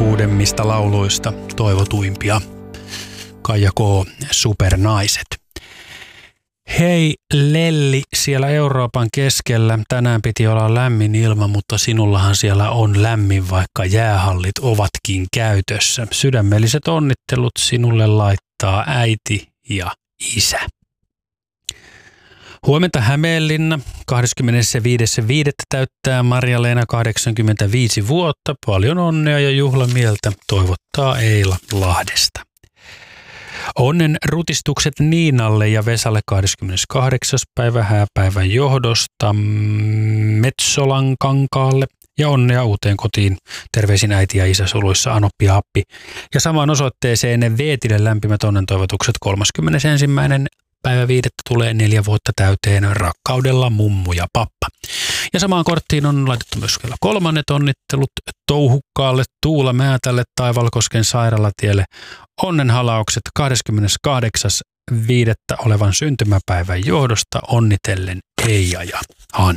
uudemmista lauluista toivotuimpia. Kaija K. Supernaiset. Hei Lelli, siellä Euroopan keskellä. Tänään piti olla lämmin ilma, mutta sinullahan siellä on lämmin, vaikka jäähallit ovatkin käytössä. Sydämelliset onnittelut sinulle laittaa äiti ja isä. Huomenta Hämeenlinna, 25.5. täyttää Marja-Leena 85 vuotta. Paljon onnea ja juhlamieltä toivottaa Eila Lahdesta. Onnen rutistukset Niinalle ja Vesalle 28. päivä hääpäivän johdosta Metsolan kankaalle ja onnea uuteen kotiin. Terveisin äiti ja isä suluissa Anoppi ja Appi. Ja samaan osoitteeseen Veetille lämpimät onnentoivotukset 31. päivä 5. tulee 4 vuotta täyteen rakkaudella mummu ja pappa. Ja samaan korttiin on laitettu myös vielä 3. onnittelut Touhukkaalle, Tuula Määtälle, Taivalkosken sairaalatielle. Onnenhalaukset 28.5. olevan syntymäpäivän johdosta onnitellen Eija ja Hannu.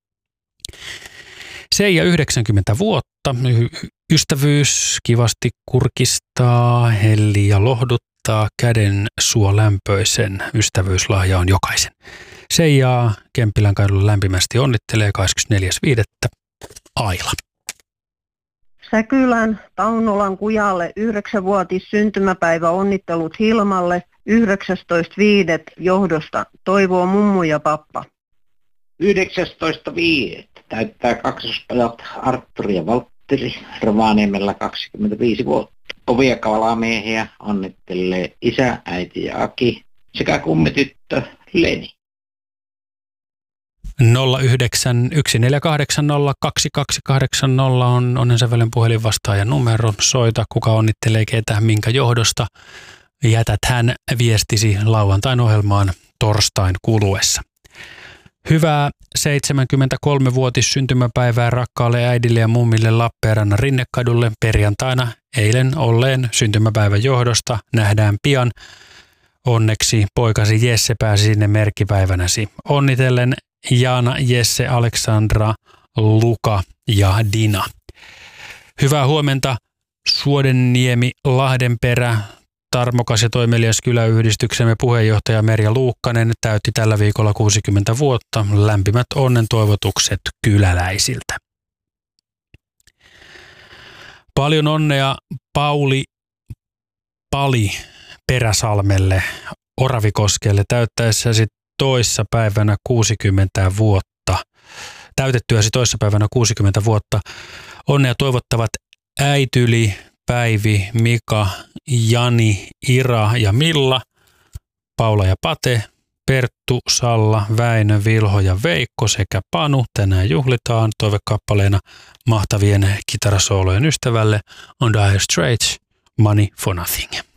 Seija 90 vuotta, ystävyys kivasti kurkistaa, helli ja lohduttaa, käden suolämpöisen ystävyyslahja on jokaisen. Seijaa Kemppilän kadulla lämpimästi onnittelee 24.5. Aila. Säkylän Taunolan Kujalle 9-vuotis syntymäpäivä onnittelut Hilmalle 19.5. johdosta toivoo mummu ja pappa. 19.5. täyttää kaksospojat Artturi ja Valtteri Rovaniemellä 25 vuotta. Kovia kalamiehiä onnittelee isä, äiti ja Aki sekä kummityttö Leni. 0914802280 on Onnensävelyn puhelinvastaajan numero. Soita, kuka onnittelee ketä, minkä johdosta. Jätät hän viestisi lauantain ohjelmaan torstain kuluessa. Hyvää 73-vuotis syntymäpäivää rakkaalle äidille ja mummille Lappeenrannan Rinnekadulle perjantaina eilen olleen syntymäpäivän johdosta. Nähdään pian. Onneksi poikasi Jesse pääsi sinne merkkipäivänäsi. Onnitellen Jaana, Jesse, Aleksandra, Luka ja Dina. Hyvää huomenta Suodenniemi, Lahdenperä. Tarmokas ja toimelias kyläyhdistyksemme puheenjohtaja Merja Luukkanen täytti tällä viikolla 60 vuotta. Lämpimät onnen toivotukset kyläläisiltä. Paljon onnea Pali Peräsalmelle Oravikoskelle täyttäessäsi toissapäivänä 60 vuotta. Täytettyäsi toissapäivänä 60 vuotta. Onnea toivottavat Äityli, Päivi, Mika, Jani, Ira ja Milla, Paula ja Pate, Perttu, Salla, Väinö, Vilho ja Veikko sekä Panu. Tänään juhlitaan toivekappaleena mahtavien kitarasoolojen ystävälle On Dire Straits, Money for Nothing.